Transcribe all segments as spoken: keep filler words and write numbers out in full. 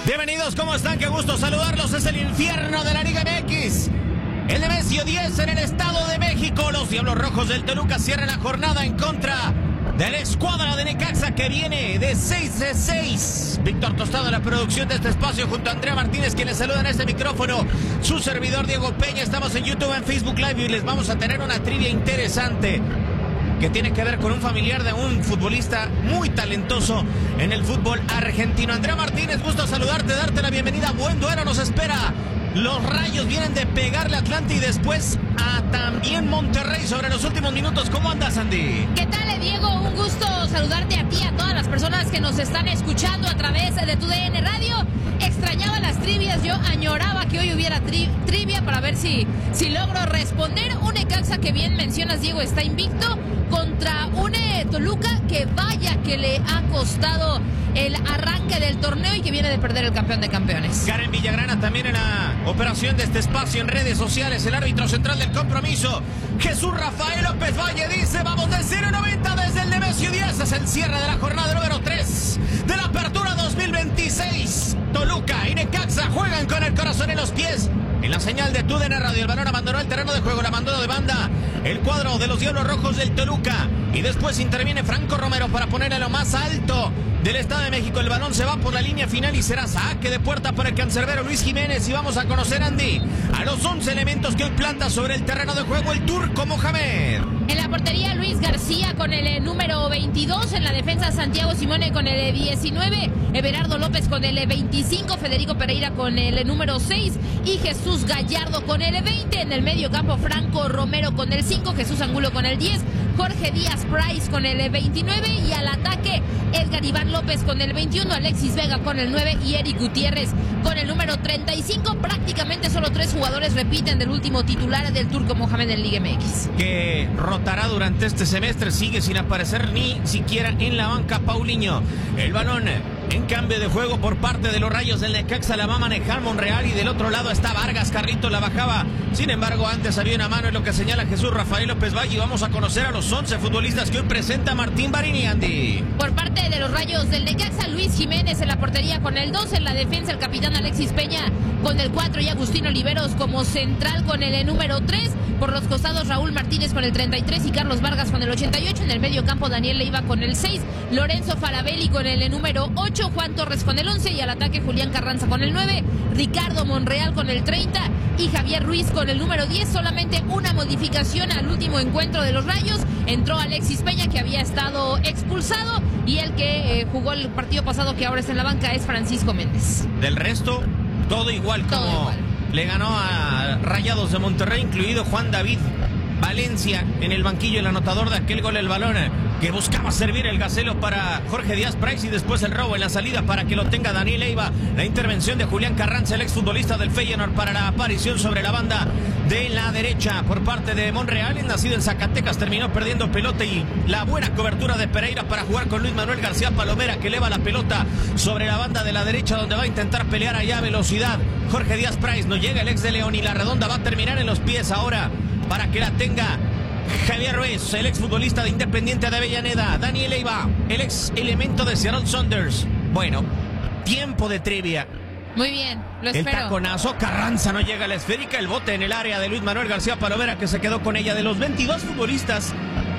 Bienvenidos, ¿cómo están? Qué gusto saludarlos. Es el infierno de la Liga M X. El Nemesio diez en el Estado de México. Los Diablos Rojos del Toluca cierran la jornada en contra de la escuadra de Necaxa, que viene de seis de seis. Víctor Tostado en la producción de este espacio junto a Andrea Martínez, quien les saluda en este micrófono. Su servidor Diego Peña. Estamos en YouTube, en Facebook Live, y les vamos a tener una trivia interesante que tiene que ver con un familiar de un futbolista muy talentoso en el fútbol argentino. Andrea Martínez, gusto saludarte, darte la bienvenida. Buen duelo nos espera. Los Rayos vienen de pegarle a Atlante y después a también Monterrey sobre los últimos minutos. ¿Cómo andas, Andy? ¿Qué tal, Diego? Un gusto saludarte a ti, a todas las personas que nos están escuchando a través de tu D N Radio. Extrañaba las trivias, yo añoraba que hoy hubiera tri trivia para ver si, si logro responder. Un Necaxa que bien mencionas, Diego, está invicto contra un Toluca que vaya que le ha costado el arranque del torneo y que viene de perder el campeón de campeones. Karen Villagrana también en la operación de este espacio en redes sociales. El árbitro central del compromiso, Jesús Rafael López Valle, dice: vamos de cero noventa desde el Nemesio diez. Es el cierre de la jornada número tres de la apertura dos mil veintiséis. Toluca y Necaxa juegan con el corazón en los pies. En la señal de tu D N Radio, el balón abandonó el terreno de juego, la mandó de banda el cuadro de los Diablos Rojos del Toluca. Y después interviene Franco Romero para poner a lo más alto del Estado de México. El balón se va por la línea final y será saque de puerta para el cancerbero Luis Jiménez. Y vamos a conocer, Andy, a los once elementos que hoy planta sobre el terreno de juego el turco Mohamed. En la portería, Luis García con el eh, número veintidós. En la defensa, Santiago Simone con el eh, diecinueve. Everardo López con el eh, veinticinco. Federico Pereira con el eh, número seis. Y Jesús Gallardo con el veinte. En el medio campo, Franco Romero con el cinco. Jesús Angulo con el diez. Jorge Díaz Price con el veintinueve. Y al ataque, Edgar Iván López con el veintiuno. Alexis Vega con el nueve. Y Eric Gutiérrez con el número treinta y cinco. Prácticamente solo tres jugadores repiten del último titular del turco Mohamed en Liga M X. Que rotará durante este semestre, sigue sin aparecer ni siquiera en la banca Paulinho. El balón en cambio de juego por parte de los Rayos del Necaxa la va a manejar Monreal, y del otro lado está Vargas. Carrito la bajaba, sin embargo antes había una mano, en lo que señala Jesús Rafael López Valle. Y vamos a conocer a los once futbolistas que hoy presenta Martín Barini, Andy. Por parte de los Rayos del Necaxa, Luis Jiménez en la portería con el dos. En la defensa, el capitán Alexis Peña con el cuatro y Agustín Oliveros como central con el número tres. Por los costados, Raúl Martínez con el treinta y tres y Carlos Vargas con el ochenta y ocho. En el medio campo, Daniel Leiva con el seis, Lorenzo Farabelli con el número ocho, Juan Torres con el once, y al ataque Julián Carranza con el nueve, Ricardo Monreal con el treinta y Javier Ruiz con el número diez. Solamente una modificación al último encuentro de los Rayos. Entró Alexis Peña, que había estado expulsado, y el que eh, jugó el partido pasado, que ahora está en la banca, es Francisco Méndez. Del resto, todo igual, como todo igual. Le ganó a Rayados de Monterrey, incluido Juan David Valencia en el banquillo, el anotador de aquel gol, el balón que buscaba servir el Gacelo para Jorge Díaz Price, y después el robo en la salida para que lo tenga Daniel Leiva. La intervención de Julián Carranza, el exfutbolista del Feyenoord, para la aparición sobre la banda de la derecha por parte de Monreal. El nacido en Zacatecas terminó perdiendo pelota, y la buena cobertura de Pereira para jugar con Luis Manuel García Palomera, que eleva la pelota sobre la banda de la derecha, donde va a intentar pelear allá a velocidad Jorge Díaz Price. No llega el ex de León, y la redonda va a terminar en los pies ahora para que la tenga Javier Ruiz, el exfutbolista de Independiente de Avellaneda. Daniel Leiva, el ex elemento de Seattle Sounders. Bueno, tiempo de trivia. Muy bien, lo espero. El taconazo, Carranza no llega a la esférica, el bote en el área de Luis Manuel García Palomera, que se quedó con ella. De los veintidós futbolistas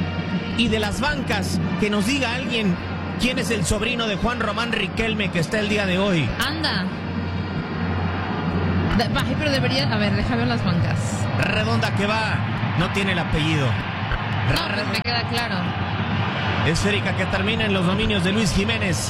y de las bancas, que nos diga alguien quién es el sobrino de Juan Román Riquelme, que está el día de hoy. Anda. De, baje, pero debería... A ver, déjame ver las bancas. Redonda que va, no tiene el apellido. No, pero me queda claro. Esférica que termina en los dominios de Luis Jiménez.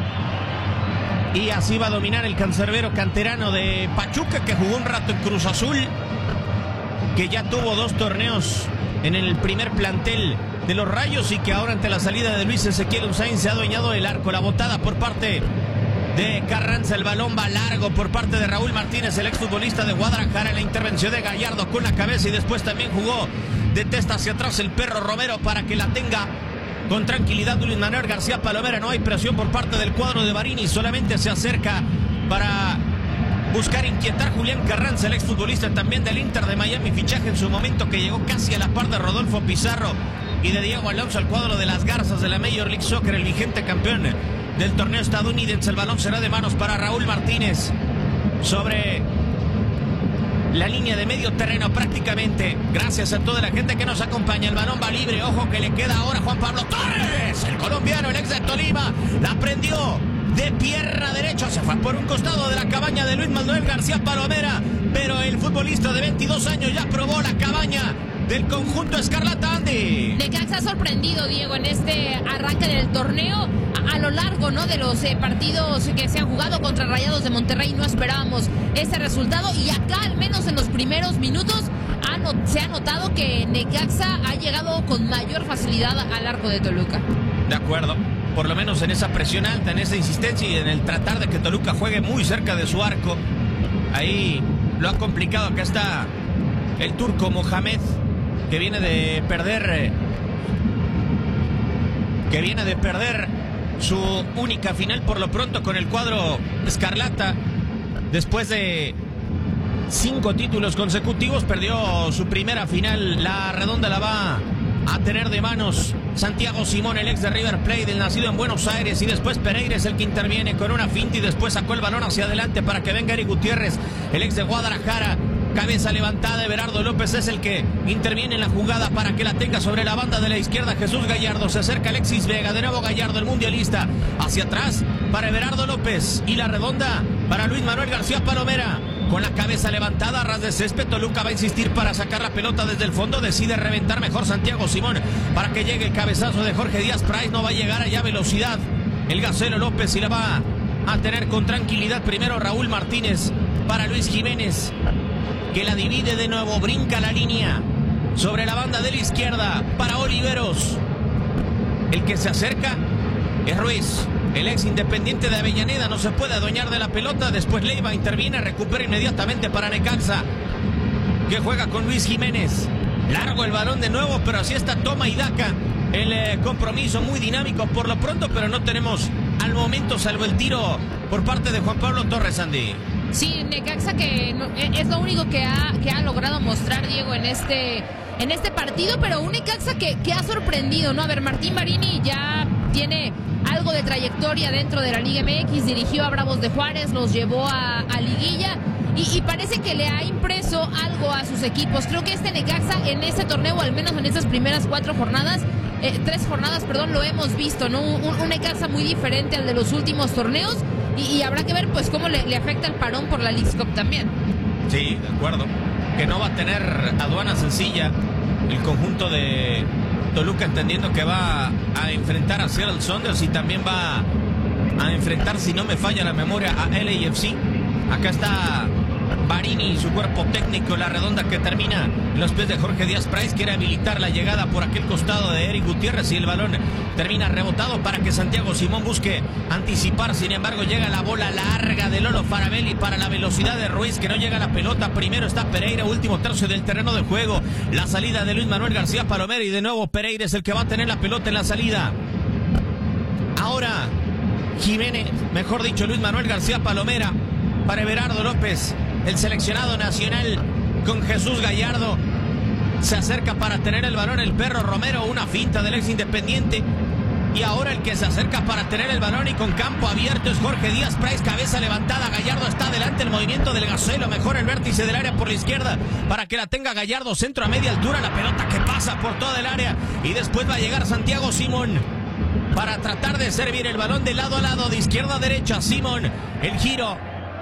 Y así va a dominar el cancerbero canterano de Pachuca, que jugó un rato en Cruz Azul, que ya tuvo dos torneos en el primer plantel de los Rayos, y que ahora, ante la salida de Luis Ezequiel Unzain, se ha adueñado del arco. La botada por parte de Carranza, el balón va largo por parte de Raúl Martínez, el exfutbolista de Guadalajara. En la intervención de Gallardo con la cabeza, y después también jugó de testa hacia atrás el perro Romero para que la tenga con tranquilidad Luis Manuel García Palomera. No hay presión por parte del cuadro de Barini, solamente se acerca para buscar inquietar Julián Carranza, el exfutbolista también del Inter de Miami, fichaje en su momento que llegó casi a la par de Rodolfo Pizarro y de Diego Alonso al cuadro de las Garzas de la Major League Soccer, el vigente campeón del torneo estadounidense. El balón será de manos para Raúl Martínez sobre la línea de medio terreno prácticamente. Gracias a toda la gente que nos acompaña. El balón va libre. Ojo que le queda ahora Juan Pablo Torres. El colombiano, el ex de Tolima, la prendió de pierna derecha. Se fue por un costado de la cabaña de Luis Manuel García Palomera. Pero el futbolista de veintidós años ya probó la cabaña del conjunto escarlata, Andy. Necaxa ha sorprendido, Diego, en este arranque del torneo. A, a lo largo, ¿no?, de los eh, partidos que se han jugado contra Rayados de Monterrey no esperábamos ese resultado. Y acá, al menos en los primeros minutos, ha no, se ha notado que Necaxa ha llegado con mayor facilidad al arco de Toluca. De acuerdo. Por lo menos en esa presión alta, en esa insistencia y en el tratar de que Toluca juegue muy cerca de su arco. Ahí lo ha complicado. Acá está el turco Mohamed, que viene de perder que viene de perder su única final por lo pronto con el cuadro escarlata. Después de cinco títulos consecutivos, perdió su primera final. La redonda la va a tener de manos Santiago Simón, el ex de River Plate, el nacido en Buenos Aires, y después Pereira es el que interviene con una finta y después sacó el balón hacia adelante para que venga Eric Gutiérrez, el ex de Guadalajara. Cabeza levantada, Everardo López es el que interviene en la jugada para que la tenga sobre la banda de la izquierda Jesús Gallardo. Se acerca Alexis Vega, de nuevo Gallardo, el mundialista, hacia atrás para Everardo López y la redonda para Luis Manuel García Palomera. Con la cabeza levantada, a ras de césped, Toluca va a insistir para sacar la pelota desde el fondo. Decide reventar mejor Santiago Simón para que llegue el cabezazo de Jorge Díaz Price. No va a llegar allá a velocidad el Gacelo López y la va a tener con tranquilidad primero Raúl Martínez para Luis Jiménez, que la divide de nuevo, brinca la línea sobre la banda de la izquierda para Oliveros. El que se acerca es Ruiz, el ex Independiente de Avellaneda. No se puede adueñar de la pelota. Después Leiva interviene, recupera inmediatamente para Necaxa, que juega con Luis Jiménez. Largo el balón de nuevo, pero así está toma y daca. El eh, compromiso muy dinámico por lo pronto, pero no tenemos al momento salvo el tiro por parte de Juan Pablo Torres, Andy. Sí, Necaxa que no, es lo único que ha, que ha logrado mostrar, Diego, en este, en este partido, pero un Necaxa que, que ha sorprendido, ¿no? A ver, Martín Marini ya tiene algo de trayectoria dentro de la Liga M X, dirigió a Bravos de Juárez, los llevó a, a Liguilla y, y parece que le ha impreso algo a sus equipos. Creo que este Necaxa en este torneo, al menos en estas primeras cuatro jornadas, eh, tres jornadas, perdón, lo hemos visto, ¿no? Un, un Necaxa muy diferente al de los últimos torneos. Y, y habrá que ver pues cómo le, le afecta el parón por la Leagues Cup también. Sí, de acuerdo. Que no va a tener aduana sencilla el conjunto de Toluca, entendiendo que va a enfrentar a Seattle Sounders y también va a enfrentar, si no me falla la memoria, a L A F C. Acá está Marini y su cuerpo técnico, la redonda que termina en los pies de Jorge Díaz Price. Quiere habilitar la llegada por aquel costado de Eric Gutiérrez y el balón termina rebotado para que Santiago Simón busque anticipar. Sin embargo, llega la bola larga de Lolo Faravelli para la velocidad de Ruiz, que no llega a la pelota. Primero está Pereira, último tercio del terreno de juego. La salida de Luis Manuel García Palomera y de nuevo Pereira es el que va a tener la pelota en la salida. Ahora Jiménez, mejor dicho, Luis Manuel García Palomera para Everardo López, el seleccionado nacional, con Jesús Gallardo. Se acerca para tener el balón el Perro Romero, una finta del ex Independiente. Y ahora el que se acerca para tener el balón y con campo abierto es Jorge Díaz Price, cabeza levantada. Gallardo está adelante, el movimiento del Gacelo, mejor el vértice del área por la izquierda para que la tenga Gallardo, centro a media altura, la pelota que pasa por toda el área. Y después va a llegar Santiago Simón para tratar de servir el balón de lado a lado, de izquierda a derecha. Simón, el giro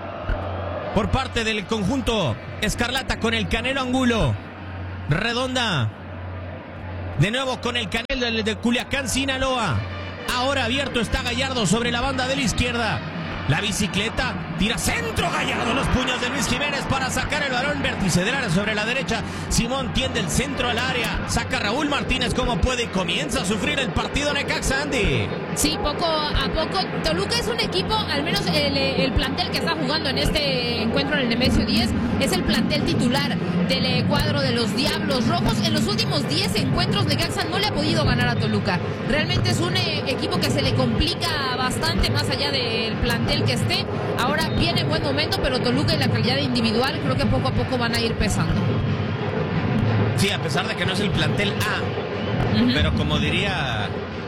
por parte del conjunto escarlata con el Canelo Angulo. Redonda de nuevo con el Canelo de, de Culiacán, Sinaloa. Ahora abierto está Gallardo sobre la banda de la izquierda. La bicicleta, tira centro, Gallardo, los puños de Luis Jiménez para sacar el balón, vértice del área sobre la derecha. Simón tiende el centro al área, saca Raúl Martínez como puede y comienza a sufrir el partido Necaxa, Andy. Sí, poco a poco. Toluca es un equipo, al menos el, el plantel que está jugando en este encuentro en el Nemesio diez, es el plantel titular del cuadro de los Diablos Rojos. En los últimos diez encuentros Necaxa no le ha podido ganar a Toluca. Realmente es un eh, equipo que se le complica bastante más allá del plantel que esté. Ahora viene en buen momento, pero Toluca y la calidad individual creo que poco a poco van a ir pesando. Sí, a pesar de que no es el plantel A, uh-huh. Pero como diría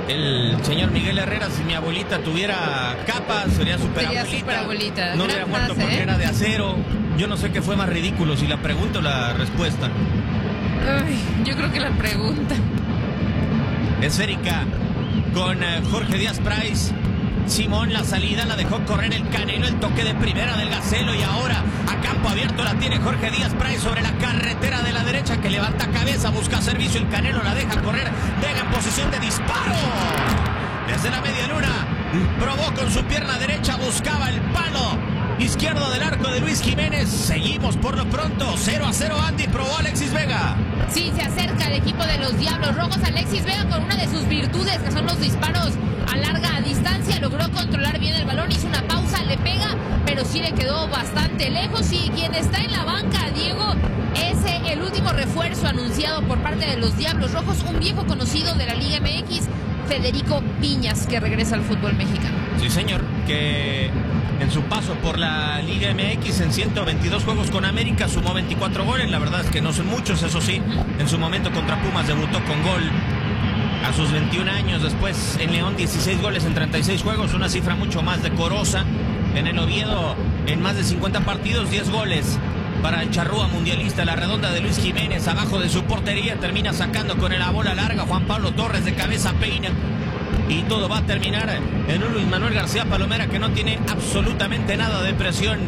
el señor Miguel Herrera, si mi abuelita tuviera capa, sería super Sería abuelita. super abuelita. No Gran hubiera muerto frase, porque ¿eh? era de acero. Yo no sé qué fue más ridículo, si la pregunta o la respuesta. Ay, yo creo que la pregunta. Esférica con eh, Jorge Díaz Price. Simón, la salida la dejó correr el Canelo, el toque de primera del Gacelo, y ahora a campo abierto la tiene Jorge Díaz Price sobre la carretera de la derecha, que levanta cabeza, busca servicio, el Canelo la deja correr, Vega en posición de disparo. Desde la media luna, probó con su pierna derecha, buscaba el palo izquierdo del arco de Luis Jiménez. Seguimos por lo pronto, cero a cero Andy, probó Alexis Vega. Sí, se acerca el equipo de los Diablos Rojos. Alexis Vega, con una de sus virtudes, que son los disparos a larga distancia, logró controlar bien el balón, hizo una pausa, le pega, pero sí le quedó bastante lejos. Y quien está en la banca, Diego, es el último refuerzo anunciado por parte de los Diablos Rojos, un viejo conocido de la Liga M X, Federico Piñas, que regresa al fútbol mexicano. Sí, señor, que en su paso por la Liga M X en ciento veintidós juegos con América sumó veinticuatro goles. La verdad es que no son muchos, eso sí. En su momento contra Pumas debutó con gol a sus veintiún años. Después en León dieciséis goles en treinta y seis juegos, una cifra mucho más decorosa. En el Oviedo, en más de cincuenta partidos, diez goles para el charrúa mundialista. La redonda de Luis Jiménez abajo de su portería, termina sacando con la bola larga. Juan Pablo Torres de cabeza peina. Y todo va a terminar en un Luis Manuel García Palomera que no tiene absolutamente nada de presión.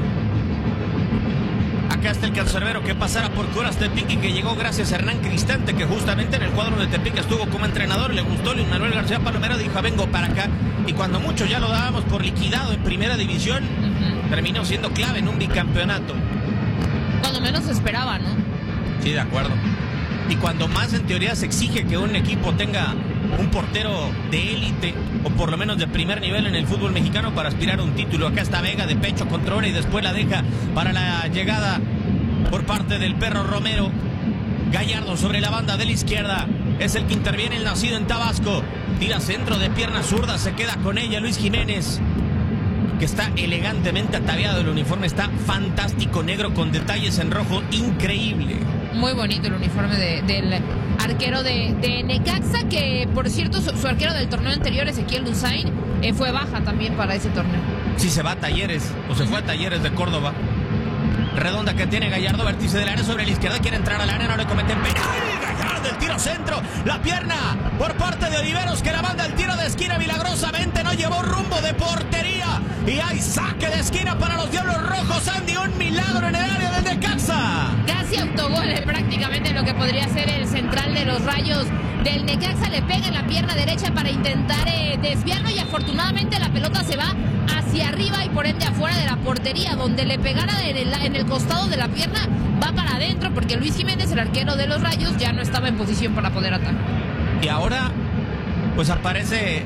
Acá está el cancerbero que pasara por Curas Tepic y que llegó gracias a Hernán Cristante, que justamente en el cuadro de Tepic estuvo como entrenador. Le gustó Luis Manuel García Palomera, dijo vengo para acá. Y cuando muchos ya lo dábamos por liquidado en primera división, uh-huh, terminó siendo clave en un bicampeonato. Cuando menos se esperaba, ¿no? Sí, de acuerdo. Y cuando más en teoría se exige que un equipo tenga un portero de élite, o por lo menos de primer nivel en el fútbol mexicano, para aspirar a un título. Acá está Vega de pecho, controla y después la deja para la llegada por parte del Perro Romero. Gallardo sobre la banda de la izquierda, es el que interviene, el nacido en Tabasco. Tira centro de pierna zurda, se queda con ella Luis Jiménez, que está elegantemente ataviado. El uniforme está fantástico, negro con detalles en rojo, increíble. Muy bonito el uniforme de, del arquero de, de Necaxa, que por cierto su, su arquero del torneo anterior, Ezequiel Luzain, eh, fue baja también para ese torneo. Sí, se va a Talleres, o se fue a Talleres de Córdoba. Redonda que tiene Gallardo, vértice del área sobre la izquierda, quiere entrar al área, no le cometen penal. Gallardo, el tiro centro, la pierna por parte de Oliveros, que la manda el tiro de esquina milagrosamente, no llevó rumbo de portería. Y hay saque de esquina para los Diablos Rojos. Andy, un milagro en el área del Necaxa. Casi autogol, eh, prácticamente lo que podría ser el central de los Rayos del Necaxa. Le pega en la pierna derecha para intentar eh, desviarlo, y afortunadamente la pelota se va hacia arriba y por ende afuera de la portería. Donde le pegara en el, en el costado de la pierna, va para adentro, porque Luis Jiménez, el arquero de los Rayos, ya no estaba en posición para poder atacar. Y ahora pues aparece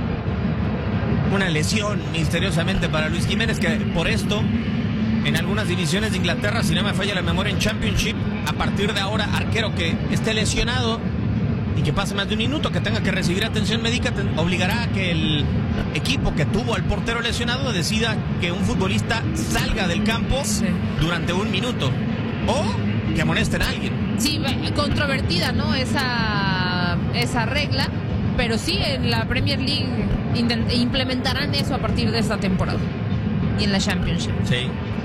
una lesión misteriosamente para Luis Jiménez, que por esto en algunas divisiones de Inglaterra, si no me falla la memoria, en Championship, a partir de ahora, arquero que esté lesionado y que pase más de un minuto, que tenga que recibir atención médica, obligará a que el equipo que tuvo al portero lesionado decida que un futbolista salga del campo, sí, durante un minuto, o que amonesten a alguien. Sí, controvertida, ¿no? Esa, esa regla, pero sí, en la Premier League implementarán eso a partir de esta temporada y en la Championship. Sí.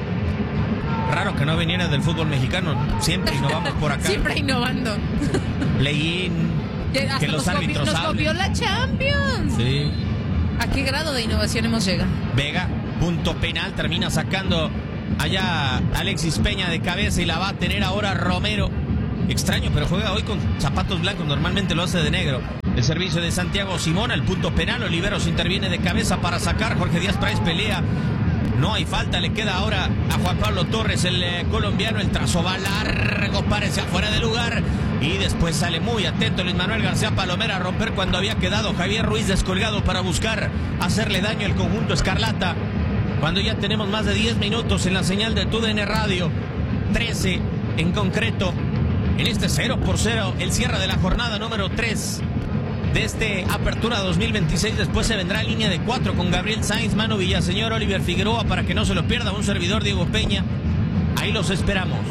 Raro que no viniera del fútbol mexicano. Siempre innovamos por acá. Siempre innovando. Play-in, que, que los árbitros Nos copió la Champions. Sí. ¿A qué grado de innovación hemos llegado? Vega, punto penal, termina sacando allá Alexis Peña de cabeza y la va a tener ahora Romero. Extraño, pero juega hoy con zapatos blancos, normalmente lo hace de negro. El servicio de Santiago Simón al punto penal. Oliveros interviene de cabeza para sacar. Jorge Díaz Price pelea. No hay falta, le queda ahora a Juan Pablo Torres, el eh, colombiano. El trazo va largo, parece afuera de lugar. Y después sale muy atento Luis Manuel García Palomera a romper cuando había quedado Javier Ruiz descolgado para buscar hacerle daño al conjunto escarlata. Cuando ya tenemos más de diez minutos en la señal de T U D N Radio, trece en concreto, en este cero por cero, el cierre de la jornada número tres de este Apertura dos mil veintiséis. Después se vendrá línea de cuatro con Gabriel Sainz, Manu Villaseñor, Oliver Figueroa, para que no se lo pierda, un servidor Diego Peña. Ahí los esperamos.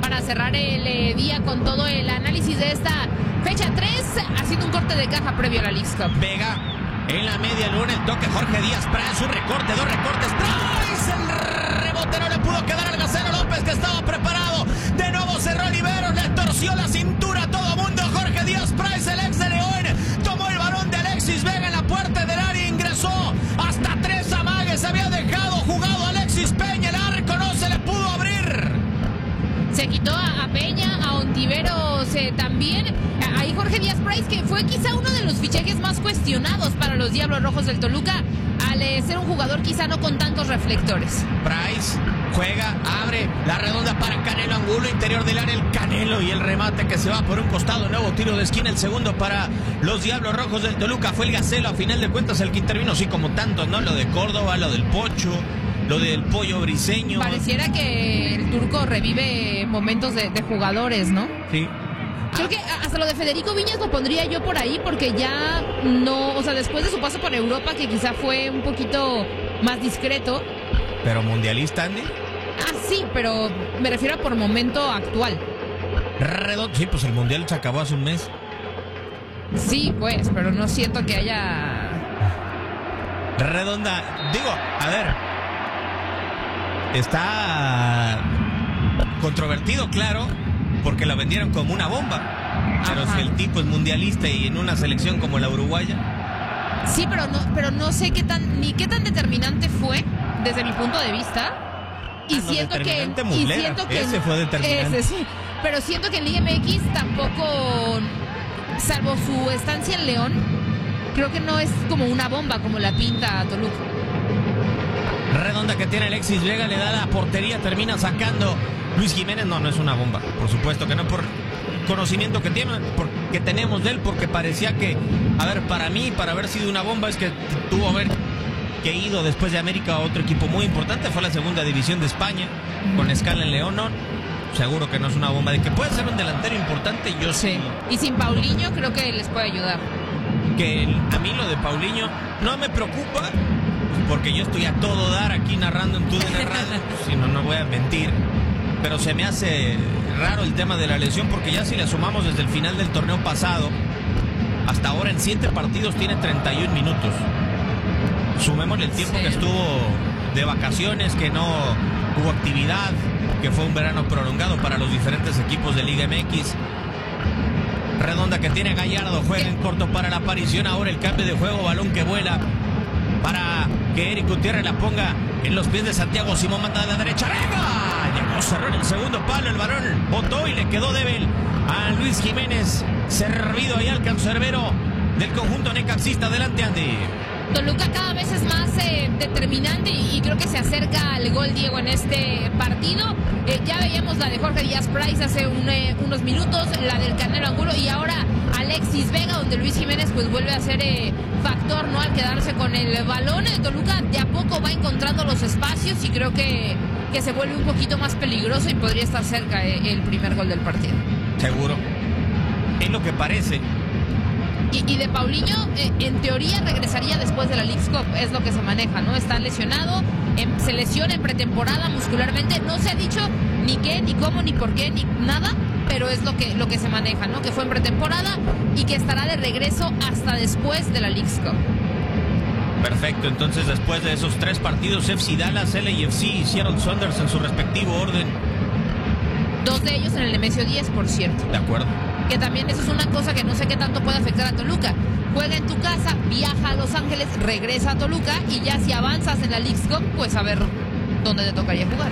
para cerrar el eh, día con todo el análisis de esta fecha tres, haciendo un corte de caja previo a la Leagues Cup. Vega en la media luna, el toque Jorge Díaz Price, un recorte, dos recortes, Price, el rebote no le pudo quedar al Gacero López, que estaba preparado, de nuevo cerró Oliveros, le torció la cintura a todo mundo, Jorge Díaz Price, el ex de León, tomó el balón de Alexis Vega en la puerta del área, ingresó hasta tres amagues, había dejado jugado Alexis Peña, el arco no se le pudo abrir. Se quitó a, a Peña, a Ontiveros eh, también. Ahí Jorge Díaz Price, que fue quizá uno de los fichajes más cuestionados para los Diablos Rojos del Toluca, al eh, ser un jugador quizá no con tantos reflectores. Price juega, abre la redonda para Canelo Angulo, interior del área, el Canelo y el remate que se va por un costado, nuevo tiro de esquina, el segundo para los Diablos Rojos del Toluca. Fue el Gacelo a final de cuentas el que intervino, sí, como tantos, ¿no? Lo de Córdoba, lo del Pocho, lo del Pollo Briseño. Pareciera que el turco revive momentos de, de jugadores, ¿no? Sí. Creo que hasta lo de Federico Viñas lo pondría yo por ahí, porque ya no, o sea, después de su paso por Europa, que quizá fue un poquito más discreto. Pero mundialista, Andy. Ah, sí, pero me refiero a por momento actual. Redondo, sí, pues el mundial se acabó hace un mes. Sí, pues, pero no siento que haya... Redonda, digo, a ver, está controvertido, claro, porque la vendieron como una bomba. Pero Ajá. si el tipo es mundialista y en una selección como la uruguaya. Sí, pero no, pero no sé qué tan, ni qué tan determinante fue desde mi punto de vista. Y Ah, no, siento que, determinante y Muslera. siento que Ese fue determinante. Ese sí. Pero siento que en Liga M X tampoco, salvo su estancia en León, creo que no es como una bomba como la pinta Toluca. Redonda que tiene Alexis Vega, le da la portería, termina sacando Luis Jiménez. No, no es una bomba, por supuesto que no, por conocimiento que tiene, por, que tenemos de él, porque parecía que, a ver, para mí, para haber sido una bomba, es que tuvo haber que ido después de América a otro equipo muy importante, fue la segunda división de España, con escala en León, no, seguro que no es una bomba, de que puede ser un delantero importante, yo sí. Sí. Y sin Paulinho creo que les puede ayudar. Que el, a mí lo de Paulinho no me preocupa, porque yo estoy a todo dar aquí narrando en tu D N Radio, si no, no voy a mentir, pero se me hace raro el tema de la lesión, porque ya si le sumamos desde el final del torneo pasado, hasta ahora en siete partidos tiene treinta y un minutos. Sumémosle el tiempo Sí. que estuvo de vacaciones, que no hubo actividad, que fue un verano prolongado para los diferentes equipos de Liga M X. Redonda que tiene Gallardo, juega en corto para la aparición, ahora el cambio de juego, balón que vuela para que Eric Gutiérrez la ponga en los pies de Santiago Simón, manda a la derecha, ¡venga! Llegó, cerró en el segundo palo, el balón botó y le quedó débil a Luis Jiménez, servido ahí al cancerbero del conjunto necaxista. Adelante, Andy. Toluca cada vez es más eh, determinante y, y creo que se acerca al gol, Diego, en este partido. Eh, ya veíamos la de Jorge Díaz Price hace un, eh, unos minutos, la del Canelo Angulo y ahora Alexis Vega, donde Luis Jiménez pues vuelve a ser eh, factor, ¿no? Al quedarse con el balón. Eh, Toluca de a poco va encontrando los espacios y creo que, que se vuelve un poquito más peligroso y podría estar cerca eh, el primer gol del partido. Seguro. Es lo que parece. Y, y de Paulinho, eh, en teoría regresaría después de la Leagues Cup, es lo que se maneja, ¿no? Está lesionado, en, se lesiona en pretemporada muscularmente, no se ha dicho ni qué, ni cómo, ni por qué, ni nada, pero es lo que, lo que se maneja, ¿no? Que fue en pretemporada y que estará de regreso hasta después de la Leagues Cup. Perfecto, entonces después de esos tres partidos, F C Dallas, L A F C y Seattle Sounders en su respectivo orden. Dos de ellos en el Nemesio diez, por cierto. De acuerdo. Que también eso es una cosa que no sé qué tanto puede afectar a Toluca. Juega en tu casa, viaja a Los Ángeles, regresa a Toluca y ya si avanzas en la Leagues Cup, pues a ver dónde te tocaría jugar.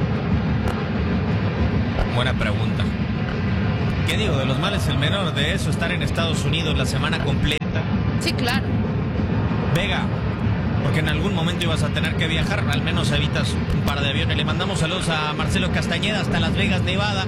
Buena pregunta. ¿Qué digo? De los males el menor, de eso estar en Estados Unidos la semana completa. Sí, claro. Vega, porque en algún momento ibas a tener que viajar, al menos evitas un par de aviones. Le mandamos saludos a Marcelo Castañeda hasta Las Vegas, Nevada.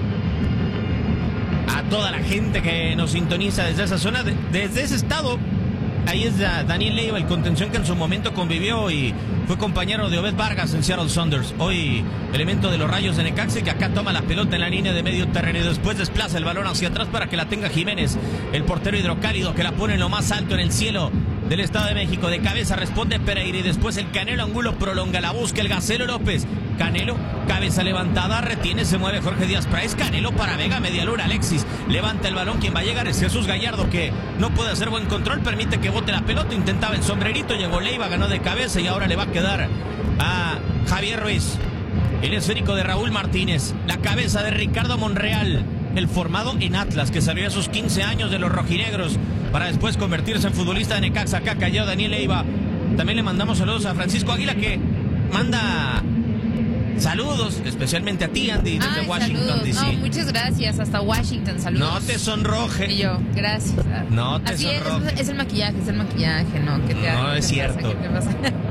A toda la gente que nos sintoniza desde esa zona, de, desde ese estado. Ahí es Daniel Leiva, el contención que en su momento convivió y fue compañero de Obed Vargas en Seattle Sounders. Hoy elemento de los Rayos de Necaxa, que acá toma la pelota en la línea de medio terreno y después desplaza el balón hacia atrás para que la tenga Jiménez, el portero hidrocálido, que la pone en lo más alto en el cielo del Estado de México. De cabeza responde Pereira y después el Canelo Angulo prolonga la busca. El Gacelo López. Canelo, cabeza levantada, retiene, se mueve Jorge Díaz Price. Canelo para Vega, media luna. Alexis levanta el balón. Quien va a llegar es Jesús Gallardo, que no puede hacer buen control. Permite que bote la pelota. Intentaba el sombrerito. Llegó Leiva, ganó de cabeza y ahora le va a quedar a Javier Ruiz. El esférico de Raúl Martínez. La cabeza de Ricardo Monreal, el formado en Atlas, que salió a sus quince años de los rojinegros para después convertirse en futbolista de Necaxa. Acá cayó Daniel Leiva. También le mandamos saludos a Francisco Águila, que manda saludos, especialmente a ti, Andy, desde Ay, Washington, D C. No, muchas gracias, hasta Washington, saludos. No te sonroje. Y yo, gracias. No te Así sonroje. Es, es el maquillaje, es el maquillaje, ¿no? ¿Qué te No ¿qué es te cierto. Pasa? ¿Qué te pasa?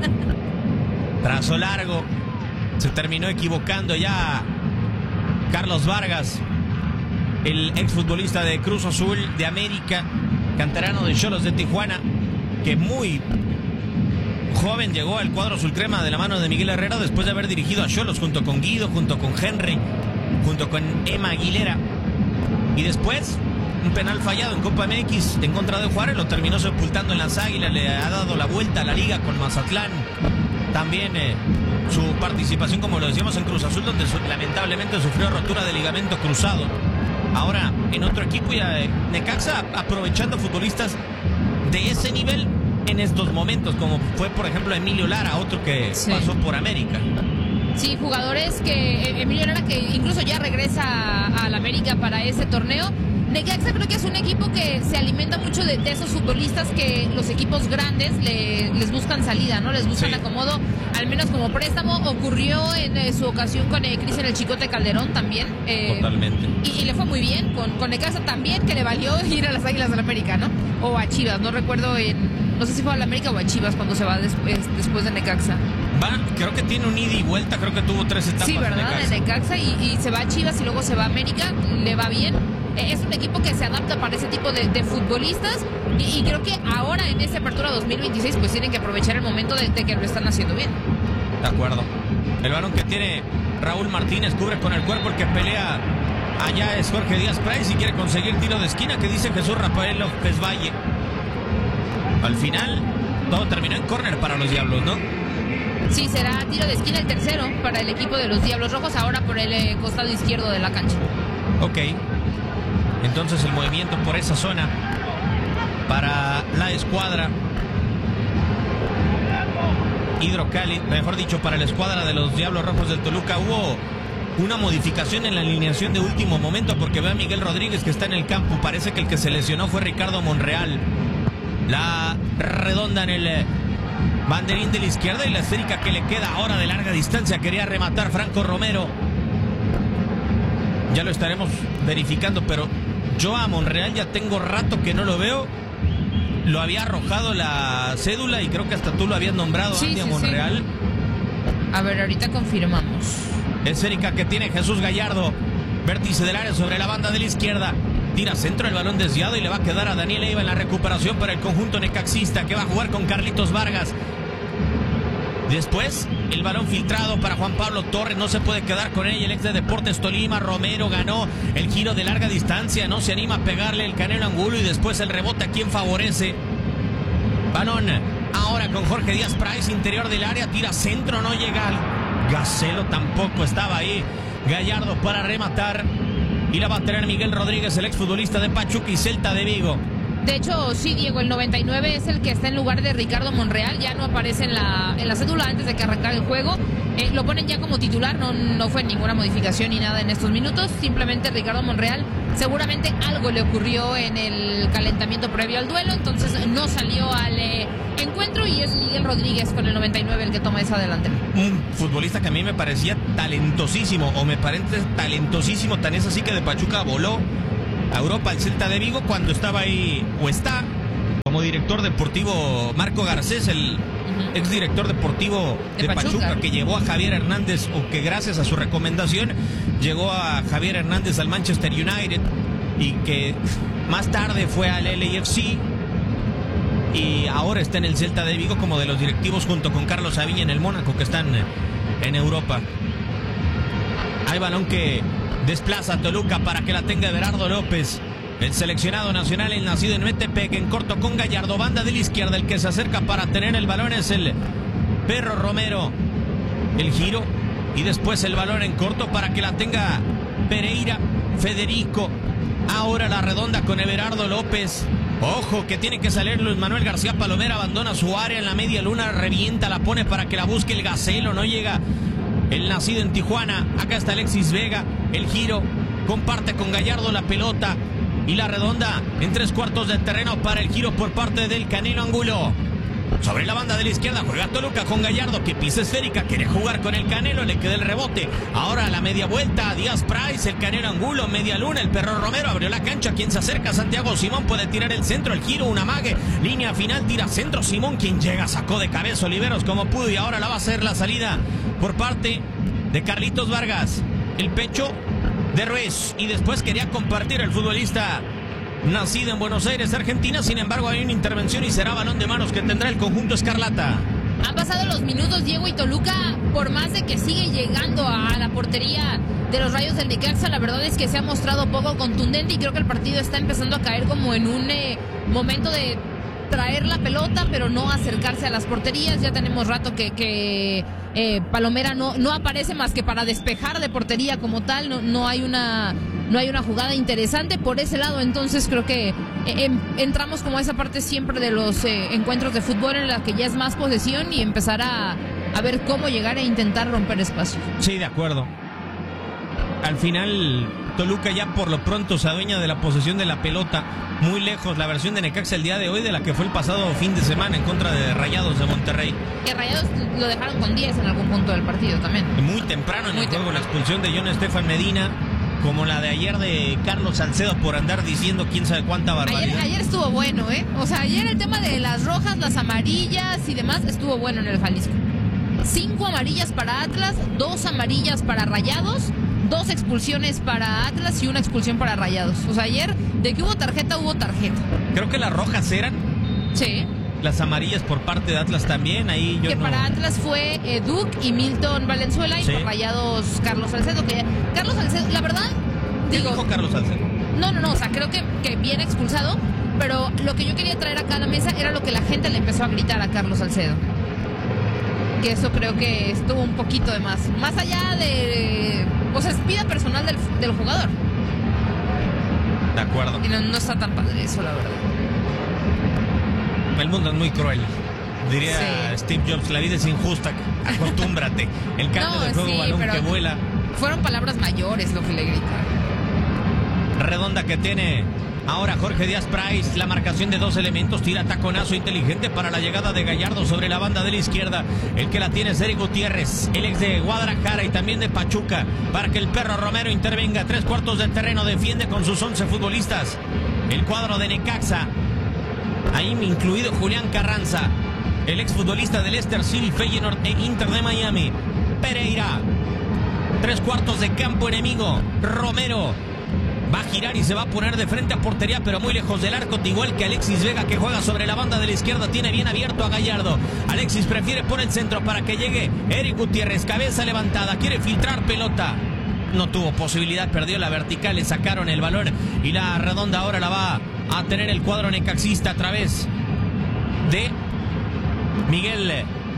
Trazo largo. Se terminó equivocando ya Carlos Vargas, el exfutbolista de Cruz Azul de América, canterano de Xolos de Tijuana, que muy joven llegó al cuadro azul crema de la mano de Miguel Herrera después de haber dirigido a Xolos junto con Guido, junto con Henry, junto con Emma Aguilera. Y después, un penal fallado en Copa M X en contra de Juárez, lo terminó sepultando en las Águilas, le ha dado la vuelta a la liga con Mazatlán. También eh, su participación, como lo decíamos, en Cruz Azul, donde su, lamentablemente sufrió rotura de ligamento cruzado. Ahora en otro equipo, y eh, Necaxa aprovechando futbolistas de ese nivel en estos momentos, como fue por ejemplo Emilio Lara, otro que sí pasó por América. Sí, jugadores que Emilio Lara, que incluso ya regresa al América para ese torneo. Necaxa creo que es un equipo que se alimenta mucho de, de esos futbolistas que los equipos grandes le, les buscan salida, ¿no? Les buscan sí acomodo, al menos como préstamo. Ocurrió en eh, su ocasión con eh, Cristian el Chicote Calderón también. Eh, Totalmente. Y, y le fue muy bien con, con Necaxa también, que le valió ir a las Águilas del América, ¿no? O a Chivas, no recuerdo, en, no sé si fue a la América o a Chivas cuando se va después, después de Necaxa. Va, creo que tiene un ida y vuelta, creo que tuvo tres etapas. Sí, ¿verdad? De Necaxa, de Necaxa y, y se va a Chivas y luego se va a América, le va bien. Es un equipo que se adapta para ese tipo de, de futbolistas y, y creo que ahora en esta apertura dos mil veintiséis pues tienen que aprovechar el momento de, de que lo están haciendo bien. De acuerdo. El balón que tiene Raúl Martínez cubre con el cuerpo, el que pelea allá es Jorge Díaz Price y quiere conseguir tiro de esquina, que dice Jesús Rafael López Valle. Al final todo terminó en córner para los Diablos, ¿no? Sí, será tiro de esquina el tercero para el equipo de los Diablos Rojos, ahora por el eh, costado izquierdo de la cancha. Ok. Entonces el movimiento por esa zona para la escuadra Hidrocálido, mejor dicho, para la escuadra de los Diablos Rojos del Toluca. Hubo una modificación en la alineación de último momento porque ve a Miguel Rodríguez que está en el campo. Parece que el que se lesionó fue Ricardo Monreal. La redonda en el banderín de la izquierda y la esférica que le queda ahora de larga distancia. Quería rematar Franco Romero. Ya lo estaremos verificando, pero yo a Monreal ya tengo rato que no lo veo. Lo había arrojado la cédula y creo que hasta tú lo habías nombrado, sí, Andy, sí, a Monreal. Sí. A ver, ahorita confirmamos. Esférica que tiene Jesús Gallardo. Vértice del área sobre la banda de la izquierda. Tira centro, el balón desviado y le va a quedar a Daniel Leiva en la recuperación para el conjunto necaxista, que va a jugar con Carlitos Vargas. Después, el balón filtrado para Juan Pablo Torres, no se puede quedar con ella, el ex de Deportes Tolima. Romero ganó el giro de larga distancia, no se anima a pegarle el Canelo Angulo y después el rebote a quien favorece. Balón ahora con Jorge Díaz Price, interior del área, tira centro, no llega al Gacelo, tampoco estaba ahí. Gallardo para rematar y la va a tener Miguel Rodríguez, el exfutbolista de Pachuca y Celta de Vigo. De hecho, sí, Diego, el noventa y nueve es el que está en lugar de Ricardo Monreal. Ya no aparece en la, en la cédula antes de que arrancara el juego. Eh, lo ponen ya como titular, no, no fue ninguna modificación ni nada en estos minutos. Simplemente Ricardo Monreal, seguramente algo le ocurrió en el calentamiento previo al duelo. Entonces no salió al eh, encuentro y es Miguel Rodríguez con el noventa y nueve el que toma esa delantera. Un futbolista que a mí me parecía talentosísimo, o me parece talentosísimo, tan es así que de Pachuca voló a Europa, al Celta de Vigo, cuando estaba ahí, o está, como director deportivo Marco Garcés, el uh-huh. exdirector deportivo de, de Pachuca. Pachuca, que llevó a Javier Hernández, o que gracias a su recomendación llegó a Javier Hernández al Manchester United, y que más tarde fue al L A F C, y ahora está en el Celta de Vigo como de los directivos junto con Carlos Aviña en el Mónaco, que están en Europa. Hay balón que desplaza a Toluca para que la tenga Everardo López. El seleccionado nacional, el nacido en Metepec, en corto con Gallardo, banda de la izquierda, el que se acerca para tener el balón es el Perro Romero. El giro y después el balón en corto para que la tenga Pereira, Federico. Ahora la redonda con Everardo López. Ojo que tiene que salir Luis Manuel García Palomera, abandona su área en la media luna, revienta, la pone para que la busque el Gacelo, no llega el nacido en Tijuana. Acá está Alexis Vega, el giro, comparte con Gallardo la pelota y la redonda en tres cuartos de terreno para el giro por parte del Canelo Angulo. Sobre la banda de la izquierda juega Toluca con Gallardo, que pisa esférica, quiere jugar con el Canelo, le queda el rebote. Ahora la media vuelta, Díaz Price, el Canelo Angulo, media luna, el Perro Romero abrió la cancha, quien se acerca, Santiago Simón puede tirar el centro, el giro, un amague, línea final, tira centro, Simón quien llega, sacó de cabeza Oliveros como pudo y ahora la va a hacer la salida por parte de Carlitos Vargas. El pecho de Ruiz y después quería compartir el futbolista nacido en Buenos Aires, Argentina. Sin embargo, hay una intervención y será balón de manos que tendrá el conjunto escarlata. Han pasado los minutos, Diego, y Toluca, por más de que sigue llegando a la portería de los Rayos del Necaxa, la verdad es que se ha mostrado poco contundente y creo que el partido está empezando a caer como en un eh, momento de traer la pelota, pero no acercarse a las porterías. Ya tenemos rato que, que eh, Palomera no, no aparece más que para despejar de portería como tal. No, no hay una... No hay una jugada interesante por ese lado, entonces creo que eh, entramos como a esa parte siempre de los eh, encuentros de fútbol en la que ya es más posesión y empezar a, a ver cómo llegar e intentar romper espacios. Sí, de acuerdo. Al final, Toluca ya por lo pronto se adueña de la posesión de la pelota, muy lejos la versión de Necaxa el día de hoy de la que fue el pasado fin de semana en contra de Rayados de Monterrey. Que Rayados lo dejaron con diez en algún punto del partido también. Muy temprano en muy el juego, temprano. La expulsión de John Estefan Medina, como la de ayer de Carlos Salcedo por andar diciendo quién sabe cuánta barbaridad. Ayer, ayer estuvo bueno, ¿eh? O sea, ayer el tema de las rojas, las amarillas y demás estuvo bueno en el Jalisco. Cinco amarillas para Atlas, dos amarillas para Rayados, dos expulsiones para Atlas y una expulsión para Rayados. O sea, ayer de que hubo tarjeta, hubo tarjeta. Creo que las rojas eran. Sí. Las amarillas por parte de Atlas también, ahí yo que no... para Atlas fue eh, Duke y Milton Valenzuela y sí. por Rayados Carlos Salcedo, que Carlos Salcedo, la verdad, ¿Qué digo... dijo Carlos Salcedo? No, no, no, o sea, creo que, que bien expulsado, pero lo que yo quería traer acá a la mesa era lo que la gente le empezó a gritar a Carlos Salcedo. Que eso creo que estuvo un poquito de más. Más allá de... O sea, es vida personal del, del jugador. De acuerdo. Y no, no está tan padre eso, la verdad. El mundo es muy cruel. Diría Sí. Steve Jobs, la vida es injusta, acostúmbrate. El cambio No, de juego, sí, balón pero que vuela. Fueron palabras mayores lo que le gritaron. Redonda que tiene ahora Jorge Díaz Price, la marcación de dos elementos, tira taconazo inteligente para la llegada de Gallardo sobre la banda de la izquierda. El que la tiene es Eric Gutiérrez, el ex de Guadalajara y también de Pachuca, para que el Perro Romero intervenga. Tres cuartos de terreno, defiende con sus once futbolistas el cuadro de Necaxa, ahí incluido Julián Carranza, el exfutbolista del Leicester City, Feyenoord e Inter de Miami. Pereira, tres cuartos de campo enemigo. Romero va a girar y se va a poner de frente a portería, pero muy lejos del arco, igual que Alexis Vega, que juega sobre la banda de la izquierda, tiene bien abierto a Gallardo. Alexis prefiere poner el centro para que llegue Eric Gutiérrez, cabeza levantada, quiere filtrar pelota. No tuvo posibilidad, perdió la vertical, le sacaron el balón y la redonda ahora la va a tener el cuadro necaxista a través de Miguel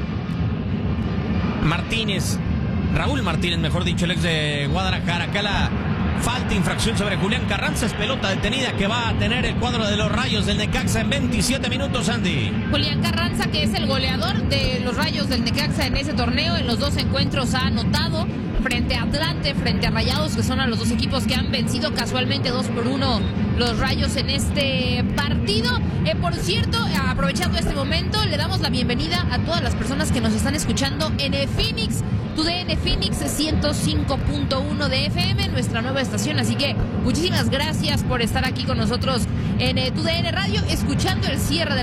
Martínez, Raúl Martínez, mejor dicho, el ex de Guadalajara. Acá la falta, infracción sobre Julián Carranza, es pelota detenida que va a tener el cuadro de los Rayos del Necaxa en veintisiete minutos, Andy. Julián Carranza, que es el goleador de los Rayos del Necaxa en ese torneo, en los dos encuentros ha anotado frente a Atlante, frente a Rayados, que son a los dos equipos que han vencido casualmente dos por uno los Rayos en este partido. Eh, por cierto, aprovechando este momento, le damos la bienvenida a todas las personas que nos están escuchando en Phoenix, tu D N Phoenix ciento cinco punto uno de F M, nuestra nueva estación. Así que muchísimas gracias por estar aquí con nosotros en eh, tu D N Radio, escuchando el cierre de